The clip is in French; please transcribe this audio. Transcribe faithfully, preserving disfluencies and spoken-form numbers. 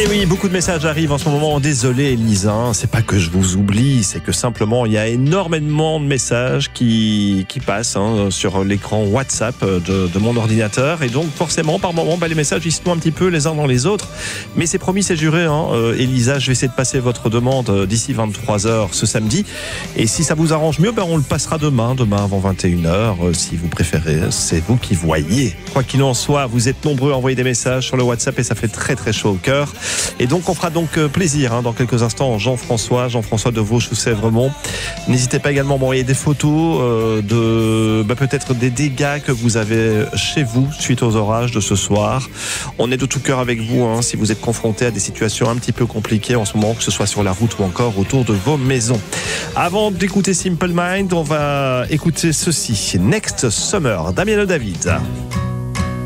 Et oui, beaucoup de messages arrivent en ce moment. Désolé, Elisa, hein, c'est pas que je vous oublie, c'est que simplement il y a énormément de messages qui qui passent hein, sur l'écran WhatsApp de, de mon ordinateur, et donc forcément par moment, bah, les messages ils se noient un petit peu les uns dans les autres. Mais c'est promis, c'est juré. Hein, euh, Elisa, je vais essayer de passer votre demande d'ici vingt-trois heures ce samedi. Et si ça vous arrange mieux, bah, on le passera demain, demain avant vingt et une heures, euh, si vous préférez. C'est vous qui voyez. Quoi qu'il en soit, vous êtes nombreux à envoyer des messages sur le WhatsApp et ça fait très très chaud au cœur. Et donc on fera donc plaisir hein, dans quelques instants Jean-François, Jean-François de Vauche-sous-Sèvremont. N'hésitez pas également à m'envoyer des photos euh, de bah, peut-être des dégâts que vous avez chez vous suite aux orages de ce soir. On est de tout cœur avec vous hein, si vous êtes confrontés à des situations un petit peu compliquées en ce moment, que ce soit sur la route ou encore autour de vos maisons. Avant d'écouter Simple Mind, on va écouter ceci. Next Summer, Damien David.